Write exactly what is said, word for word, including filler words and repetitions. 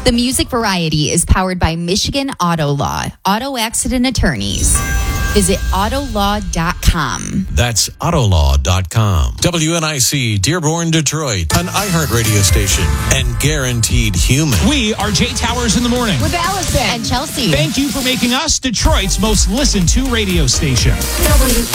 The Music Variety is powered by Michigan Auto Law, auto accident attorneys. Visit auto law dot com. That's auto law dot com. W N I C, Dearborn, Detroit, an iHeart radio station and guaranteed human. We are Jay Towers in the morning. With Allison and Chelsea. Thank you for making us Detroit's most listened to radio station. W